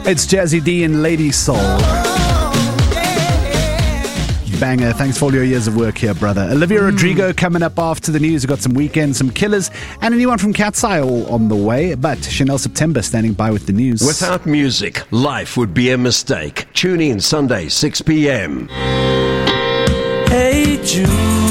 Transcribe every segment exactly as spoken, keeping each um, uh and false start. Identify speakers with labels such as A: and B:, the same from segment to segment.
A: It's Jazzy D and Lady Soul. Banger. Thanks for all your years of work here, brother. Olivia mm. Rodrigo coming up after the news. We've got some Weekend, some Killers, and a new one from Cat's Eye all on the way. But Chanel September standing by with the news.
B: Without music, life would be a mistake. Tune in Sunday, six p.m.
C: Hey Jude,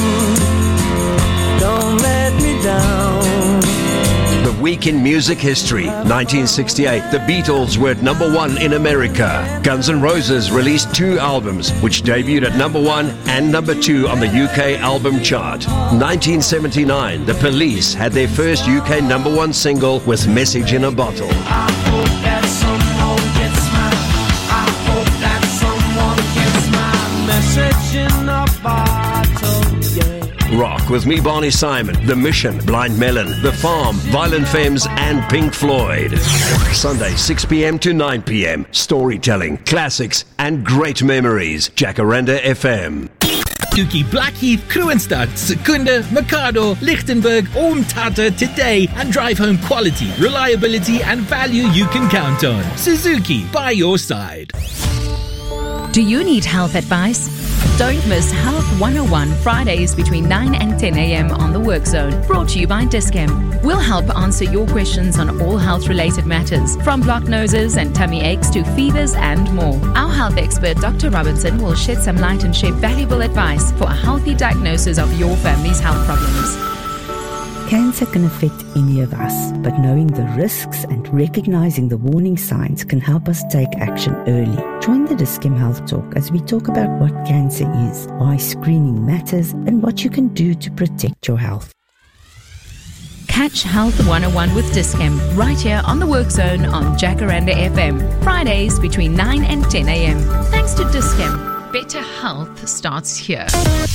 C: don't let me down.
B: The Week in Music History. nineteen sixty-eight, the Beatles were at number one in America. Guns N' Roses released two albums, which debuted at number one and number two on the U K album chart. nineteen seventy-nine, the Police had their first U K number one single with Message in a Bottle.
C: I hope that someone gets my, I hope that someone gets my message in a bottle, yeah.
B: Rock with me, Barney Simon, The Mission, Blind Melon, The Farm, Violent Femmes, and Pink Floyd. Sunday, six p.m. to nine p.m. Storytelling, classics, and great memories. Jacaranda F M.
D: Dookie, Blackheath, Kruenstad, Secunda, Mikado, Lichtenberg, Oomtata today and drive home quality, reliability, and value you can count on. Suzuki, by your side.
E: Do you need health advice? Don't miss Health one oh one Fridays between nine and ten a.m. on the Work Zone, brought to you by Dis-Chem. We'll help answer your questions on all health-related matters, from blocked noses and tummy aches to fevers and more. Our health expert, Doctor Robertson, will shed some light and share valuable advice for a healthy diagnosis of your family's health problems.
F: Cancer can affect any of us, but knowing the risks and recognizing the warning signs can help us take action early. Join the Dis-Chem Health Talk as we talk about what cancer is, why screening matters, and what you can do to protect your health.
E: Catch Health one oh one with Dis-Chem right here on the Work Zone on Jacaranda F M, Fridays between nine and ten a.m. Thanks to Dis-Chem, better health starts here.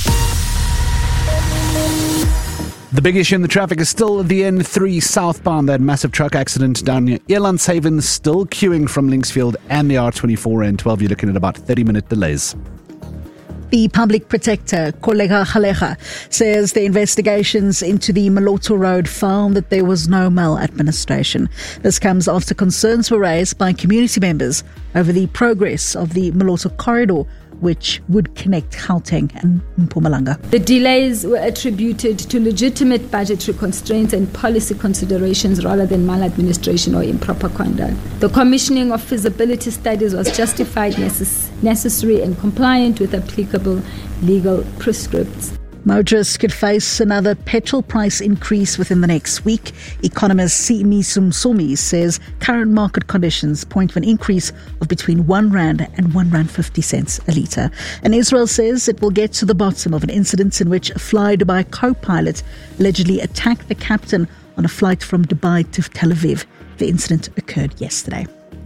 A: The big issue in the traffic is still the N three southbound. That massive truck accident down near Elandshaven, still queuing from Linksfield and the R twenty-four and twelve. You're looking at about thirty minute delays.
G: The public protector, Kollega Khalecha, says the investigations into the Moloto Road found that there was no maladministration. This comes after concerns were raised by community members over the progress of the Moloto corridor, which would connect Gauteng and Mpumalanga.
H: The delays were attributed to legitimate budgetary constraints and policy considerations rather than maladministration or improper conduct. The commissioning of feasibility studies was justified, necess- necessary and compliant with applicable legal prescripts.
G: Motorists could face another petrol price increase within the next week. Economist Simi Sumsumi says current market conditions point to an increase of between one rand and one rand fifty cents a litre. And Israel says it will get to the bottom of an incident in which a Fly Dubai co-pilot allegedly attacked the captain on a flight from Dubai to Tel Aviv. The incident occurred yesterday.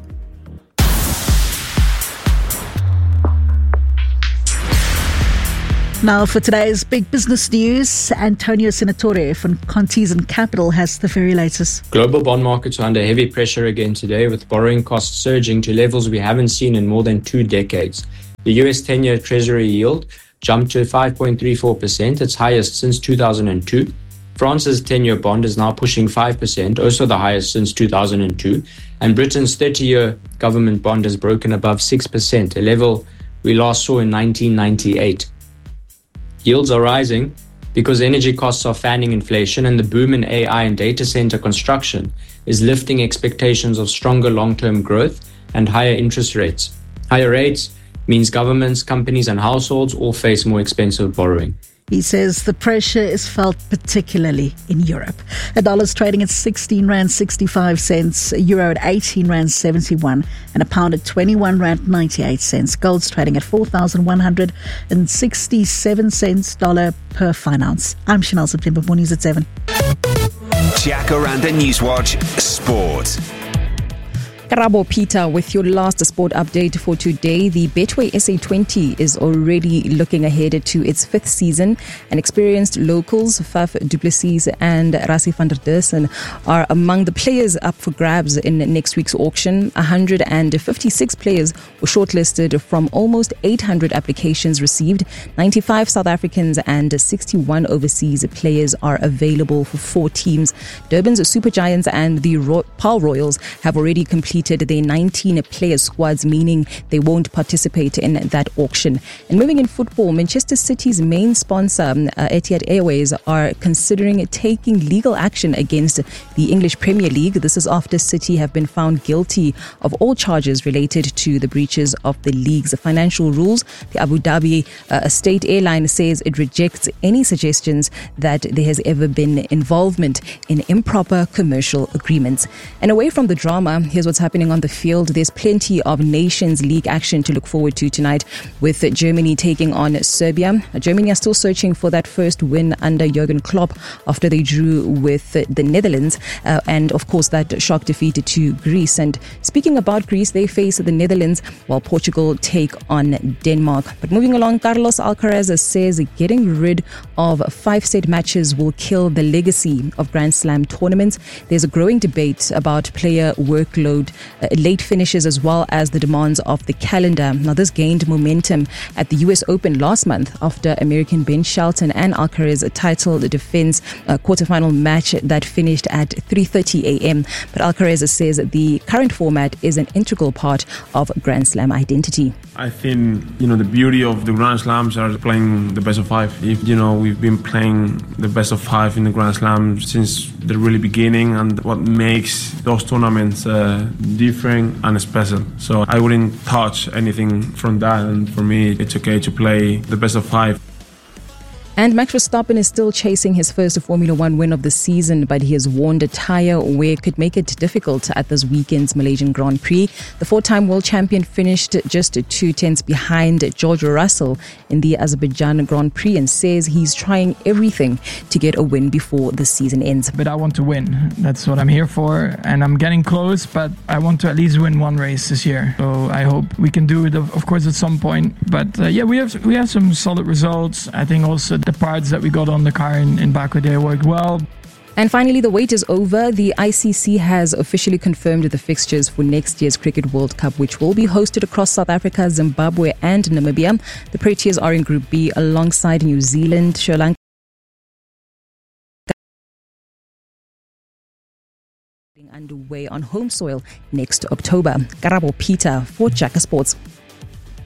G: Now for today's big business news, Antonio Senatore from Contisan Capital has the very latest.
I: Global bond markets are under heavy pressure again today, with borrowing costs surging to levels we haven't seen in more than two decades. The U S ten-year Treasury yield jumped to five point three four percent, its highest since two thousand two. France's ten-year bond is now pushing five percent, also the highest since two thousand two. And Britain's thirty-year government bond has broken above six percent, a level we last saw in nineteen ninety-eight. Yields are rising because energy costs are fanning inflation, and the boom in A I and data center construction is lifting expectations of stronger long-term growth and higher interest rates. Higher rates means governments, companies and households all face more expensive borrowing.
G: He says the pressure is felt particularly in Europe. A dollar's trading at sixteen rand sixty-five cents, a euro at eighteen rand seventy-one, and a pound at twenty-one rand ninety-eight cents. Gold's trading at four thousand one hundred sixty-seven cents dollar per fine ounce. I'm Chanel September, more news at seven.
J: Jacaranda Newswatch Sport.
K: Karabo Peter with your last sport update for today. The Betway S A twenty is already looking ahead to its fifth season, and experienced locals Faf du Plessis and Rassie van der Dussen are among the players up for grabs in next week's auction. one hundred fifty-six players were shortlisted from almost eight hundred applications received. ninety-five South Africans and sixty-one overseas players are available for four teams. Durban's Super Giants and the Ro- Paarl Royals have already completed completed their nineteen-player squads, meaning they won't participate in that auction. And moving in football, Manchester City's main sponsor, uh, Etihad Airways, are considering taking legal action against the English Premier League. This is after City have been found guilty of all charges related to the breaches of the league's financial rules. The Abu Dhabi uh, state airline says it rejects any suggestions that there has ever been involvement in improper commercial agreements. And away from the drama, here's what's happening on the field. There's plenty of Nations League action to look forward to tonight, with Germany taking on Serbia. Germany are still searching for that first win under Jurgen Klopp after they drew with the Netherlands, uh, and of course that shock defeat to Greece. And speaking about Greece, they face the Netherlands while Portugal take on Denmark. But moving along, Carlos Alcaraz says getting rid of five-set matches will kill the legacy of Grand Slam tournaments. There's a growing debate about player workload, uh, late finishes, as well as the demands of the calendar. Now, this gained momentum at the U S Open last month after American Ben Shelton and Alcaraz title defense uh, quarterfinal match that finished at three thirty a.m. But Alcaraz says the current format is an integral part of Grand Slam identity.
L: I think, you know, the beauty of the Grand Slams are playing the best of five. If, you know, we've been playing the best of five in the Grand Slam since the really beginning, and what makes those tournaments uh, different and special. So I wouldn't touch anything from that, and for me, it's okay to play the best of five.
K: And Max Verstappen is still chasing his first Formula One win of the season, but he has worn a tyre where it could make it difficult at this weekend's Malaysian Grand Prix. The four-time world champion finished just two tenths behind George Russell in the Azerbaijan Grand Prix and says he's trying everything to get a win before the season ends.
M: But I want to win. That's what I'm here for, and I'm getting close, but I want to at least win one race this year. So I hope we can do it, of course, at some point. But uh, yeah, we have we have some solid results. I think also the parts that we got on the car in, in Baku, they worked well.
K: And finally, the wait is over. The I C C has officially confirmed the fixtures for next year's Cricket World Cup, which will be hosted across South Africa, Zimbabwe and Namibia. The Proteas are in Group B alongside New Zealand, Sri Lanka. Underway on home soil next October. Karabo Peter for Chaka Sports.